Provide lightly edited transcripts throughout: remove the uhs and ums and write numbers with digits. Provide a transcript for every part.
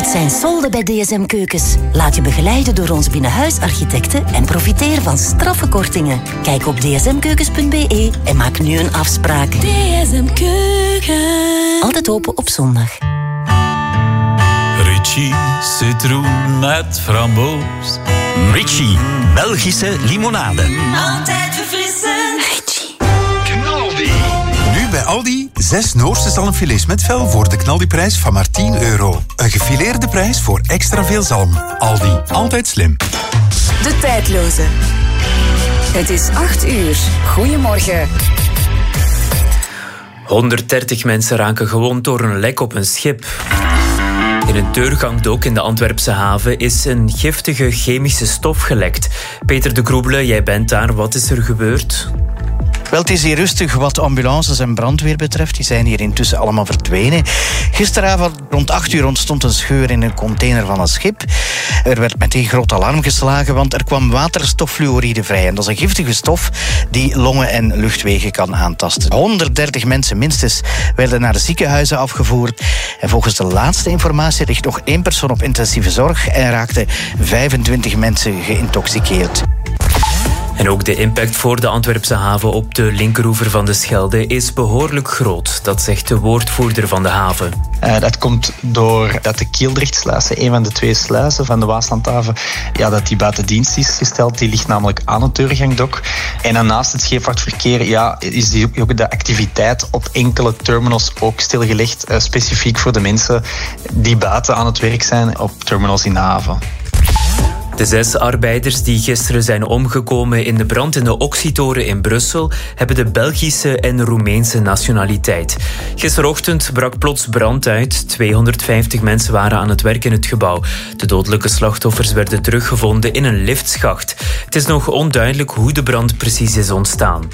Het zijn solden bij DSM Keukens. Laat je begeleiden door onze binnenhuisarchitecten en profiteer van straffe kortingen. Kijk op dsmkeukens.be en maak nu een afspraak. DSM Keukens. Altijd open op zondag. Ritchie, citroen met framboos. Ritchie, Belgische limonade. Altijd verfrissend. Ritchie. Knaldi. Nu bij Aldi 6 Noorse zalmfilets met vel voor de knaldiprijs van maar €10. Een gefileerde prijs voor extra veel zalm. Aldi, altijd slim. De tijdloze. Het is 8:00. Goedemorgen. 130 mensen raken gewond door een lek op een schip. In een deurgangdok in de Antwerpse haven is een giftige chemische stof gelekt. Peter de Kroebele, jij bent daar. Wat is er gebeurd? Wel, het is hier rustig wat ambulances en brandweer betreft. Die zijn hier intussen allemaal verdwenen. Gisteravond rond 8:00 ontstond een scheur in een container van een schip. Er werd meteen groot alarm geslagen, want er kwam waterstoffluoride vrij. En dat is een giftige stof die longen en luchtwegen kan aantasten. 130 mensen minstens werden naar de ziekenhuizen afgevoerd. En volgens de laatste informatie ligt nog 1 persoon op intensieve zorg en raakten 25 mensen geïntoxiceerd. En ook de impact voor de Antwerpse haven op de linkeroever van de Schelde is behoorlijk groot. Dat zegt de woordvoerder van de haven. Dat komt doordat de Kieldrechtsluizen, een van de 2 sluizen van de Waaslandhaven, dat die buiten dienst is gesteld. Die ligt namelijk aan het deurgangdok. En dan naast het scheepvaartverkeer is ook de activiteit op enkele terminals ook stilgelegd. Specifiek voor de mensen die buiten aan het werk zijn op terminals in de haven. De 6 arbeiders die gisteren zijn omgekomen in de brand in de Oxytoren in Brussel hebben de Belgische en Roemeense nationaliteit. Gisterochtend brak plots brand uit. 250 mensen waren aan het werk in het gebouw. De dodelijke slachtoffers werden teruggevonden in een liftschacht. Het is nog onduidelijk hoe de brand precies is ontstaan.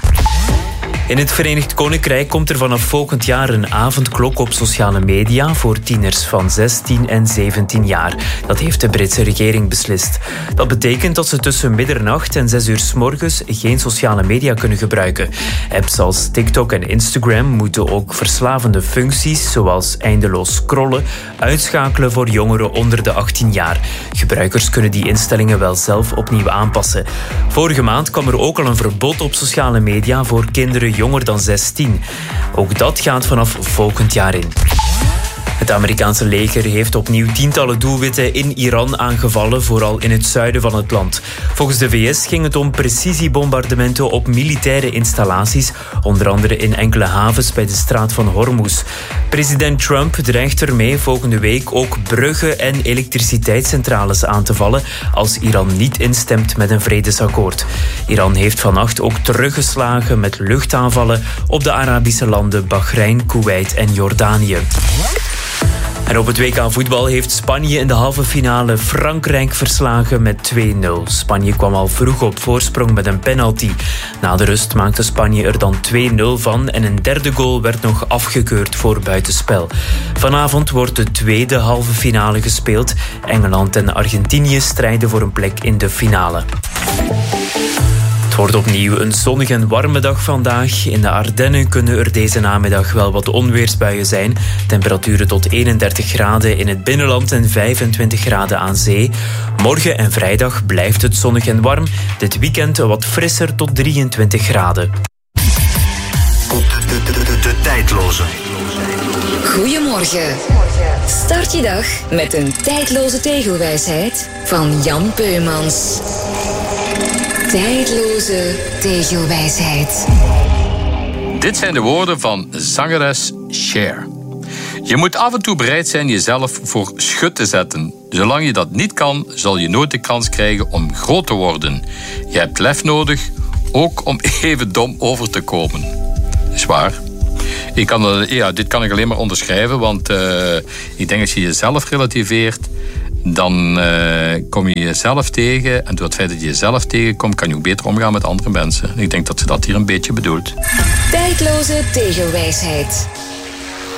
In het Verenigd Koninkrijk komt er vanaf volgend jaar een avondklok op sociale media voor tieners van 16 en 17 jaar. Dat heeft de Britse regering beslist. Dat betekent dat ze tussen middernacht en 6 uur 's morgens geen sociale media kunnen gebruiken. Apps als TikTok en Instagram moeten ook verslavende functies, zoals eindeloos scrollen, uitschakelen voor jongeren onder de 18 jaar. Gebruikers kunnen die instellingen wel zelf opnieuw aanpassen. Vorige maand kwam er ook al een verbod op sociale media voor kinderen jonger dan 16. Ook dat gaat vanaf volgend jaar in. Het Amerikaanse leger heeft opnieuw tientallen doelwitten in Iran aangevallen, vooral in het zuiden van het land. Volgens de VS ging het om precisiebombardementen op militaire installaties, onder andere in enkele havens bij de straat van Hormuz. President Trump dreigt ermee volgende week ook bruggen en elektriciteitscentrales aan te vallen als Iran niet instemt met een vredesakkoord. Iran heeft vannacht ook teruggeslagen met luchtaanvallen op de Arabische landen Bahrein, Kuwait en Jordanië. En op het WK voetbal heeft Spanje in de halve finale Frankrijk verslagen met 2-0. Spanje kwam al vroeg op voorsprong met een penalty. Na de rust maakte Spanje er dan 2-0 van en een derde goal werd nog afgekeurd voor buitenspel. Vanavond wordt de tweede halve finale gespeeld. Engeland en Argentinië strijden voor een plek in de finale. Het wordt opnieuw een zonnige en warme dag vandaag. In de Ardennen kunnen er deze namiddag wel wat onweersbuien zijn. Temperaturen tot 31 graden in het binnenland en 25 graden aan zee. Morgen en vrijdag blijft het zonnig en warm. Dit weekend wat frisser tot 23 graden. De tijdloze. Goedemorgen. Start je dag met een tijdloze tegelwijsheid van Jan Peumans. Tijdloze tegelwijsheid. Dit zijn de woorden van zangeres Cher. Je moet af en toe bereid zijn jezelf voor schut te zetten. Zolang je dat niet kan, zal je nooit de kans krijgen om groot te worden. Je hebt lef nodig, ook om even dom over te komen. Dat is waar. Dit kan ik alleen maar onderschrijven, want ik denk als je jezelf relativeert, dan kom je jezelf tegen. En door het feit dat je jezelf tegenkomt, kan je ook beter omgaan met andere mensen. Ik denk dat ze dat hier een beetje bedoelt. Tijdloze tegelwijsheid.